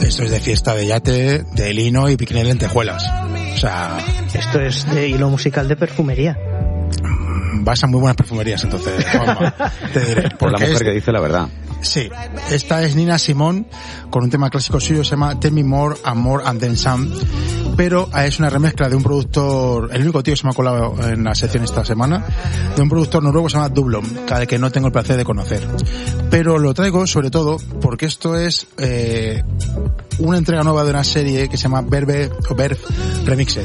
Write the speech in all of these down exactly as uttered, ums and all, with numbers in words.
Esto es de fiesta de yate, de lino y picnic de lentejuelas. O sea... Esto es de hilo musical de perfumería. Vas a muy buenas perfumerías, entonces, Juanma, te diré. Por la mujer es... que dice la verdad. Sí, esta es Nina Simone con un tema clásico suyo, se llama Tell Me More and More and Then Some, pero es una remezcla de un productor, el único tío que se me ha colado en la sección esta semana, de un productor noruego que se llama Dublon, al que no tengo el placer de conocer. Pero lo traigo sobre todo porque esto es eh, una entrega nueva de una serie que se llama Verve o Verve Remixed,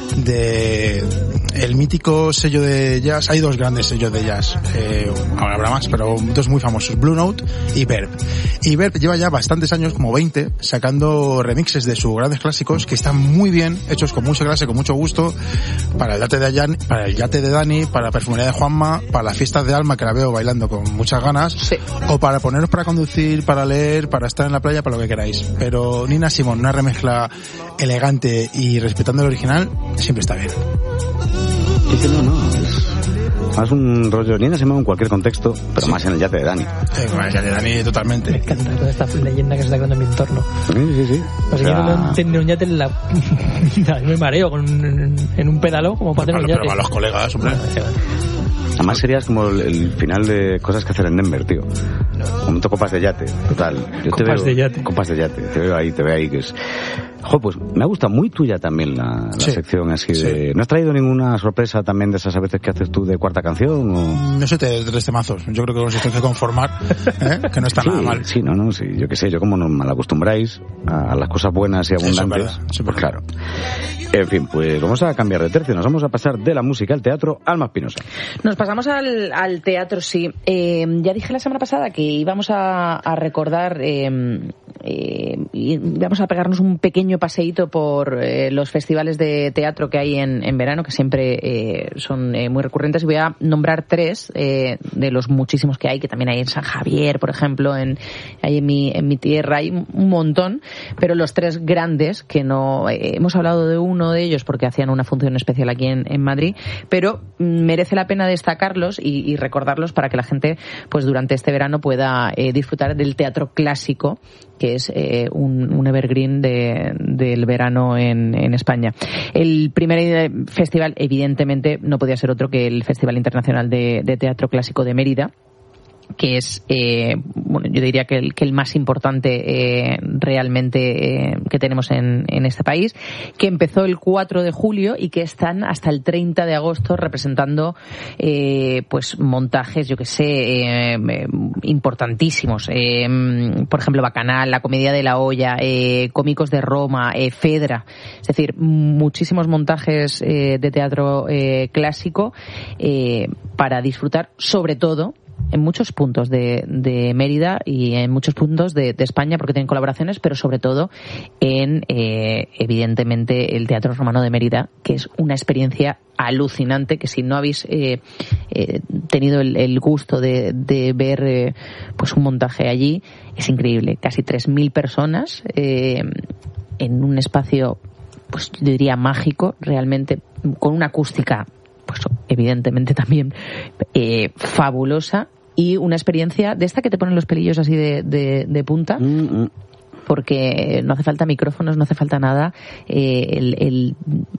de el mítico sello de jazz. Hay dos grandes sellos de jazz, eh, ahora habrá más, pero dos muy famosos, Blue Note y Verve. Y Verve lleva ya bastantes años, como veinte, sacando remixes de sus grandes clásicos que están muy bien hechos, con mucha clase, con mucho gusto, para el yate de Ayan, para el yate de Dani, para la perfumería de Juanma, para las fiestas de Alma, que la veo bailando con muchas ganas, sí. O para poneros para conducir, para leer, para estar en la playa, para lo que queráis. Pero Nina Simone, una remezcla elegante y respetando el original, siempre está bien. Sí, que no, no, es más un rollo Nina Simone en cualquier contexto, pero sí. Más en el yate de Dani. Sí, con el yate de Dani totalmente. Me encanta toda esta leyenda que se está creando en mi entorno. Sí, sí, sí. O sea, yo no tengo un yate en la... me mareo con un, en un pedalo como para tener un yate. Pero para los colegas, hombre. Además serías como el, el final de cosas que hacer en Denver, tío. Como copas de yate, total. Yo copas te veo, de yate. Copas de yate. Te veo ahí, te veo ahí que es... Jo, pues me ha gustado muy tuya también la, la sí, sección así sí. de... ¿No has traído ninguna sorpresa también de esas a veces que haces tú de cuarta canción? O... No sé, de tres temazos. Yo creo que nos tenemos que conformar, ¿eh? Que no está sí, nada mal. Sí, no, no, sí. Yo qué sé, yo como nos malacostumbráis a, a las cosas buenas y abundantes. Eso es verdad, eso es pues claro. En fin, pues vamos a cambiar de tercio. Nos vamos a pasar de la música al teatro. Alma Espinosa. Nos pasamos al, al teatro, sí. Eh, ya dije la semana pasada que íbamos a, a recordar, eh, eh, y vamos a pegarnos un pequeño paseíto por eh, los festivales de teatro que hay en, en verano, que siempre eh, son eh, muy recurrentes. Y voy a nombrar tres eh, de los muchísimos que hay, que también hay en San Javier, por ejemplo, en, hay en mi, en mi tierra, hay un montón, pero los tres grandes, que no eh, hemos hablado de uno de ellos porque hacían una función especial aquí en, en Madrid, pero merece la pena destacarlos y, y recordarlos para que la gente, pues durante este verano pueda eh, disfrutar del teatro clásico, que es eh, un, un evergreen de, del verano en, en España. El primer festival, evidentemente, no podía ser otro que el Festival Internacional de, de Teatro Clásico de Mérida, que es, eh, bueno, yo diría que el, que el más importante eh, realmente eh, que tenemos en, en este país, que empezó el cuatro de julio y que están hasta el treinta de agosto representando eh, pues montajes, yo que sé, eh, eh, importantísimos. Eh, por ejemplo, Bacanal, La Comedia de la Olla, eh, Cómicos de Roma, eh, Fedra. Es decir, muchísimos montajes eh, de teatro eh, clásico eh, para disfrutar, sobre todo en muchos puntos de, de Mérida y en muchos puntos de, de España, porque tienen colaboraciones, pero sobre todo en, eh, evidentemente, el Teatro Romano de Mérida, que es una experiencia alucinante, que si no habéis eh, eh, tenido el, el gusto de, de ver eh, pues un montaje allí, es increíble. Casi tres mil personas eh, en un espacio, pues yo diría mágico, realmente, con una acústica pues evidentemente también eh, fabulosa, y una experiencia de esta que te ponen los pelillos así de, de, de punta, mm-hmm. porque no hace falta micrófonos, no hace falta nada, eh, el, el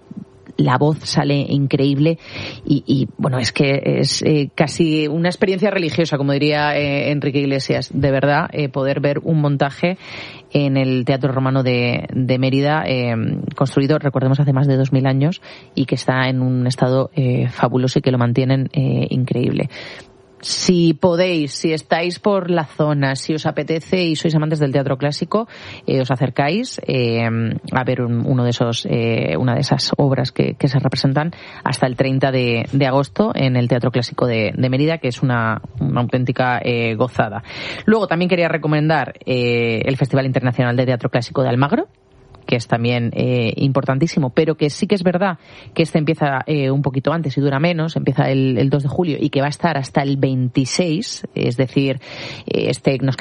la voz sale increíble y, y bueno, es que es eh, casi una experiencia religiosa, como diría eh, Enrique Iglesias, de verdad, eh, poder ver un montaje en el Teatro Romano de, de Mérida, eh, construido, recordemos, hace más de dos mil años, y que está en un estado eh, fabuloso y que lo mantienen eh, increíble. Si podéis, si estáis por la zona, si os apetece y sois amantes del teatro clásico, eh, os acercáis eh, a ver un, uno de esos, eh, una de esas obras que, que se representan hasta el treinta de agosto en el Teatro Clásico de, de Mérida, que es una, una auténtica eh, gozada. Luego también quería recomendar eh, el Festival Internacional de Teatro Clásico de Almagro, que es también eh, importantísimo, pero que sí que es verdad que este empieza eh, un poquito antes y dura menos, empieza el, el dos de julio y que va a estar hasta el veintiséis, es decir, este nos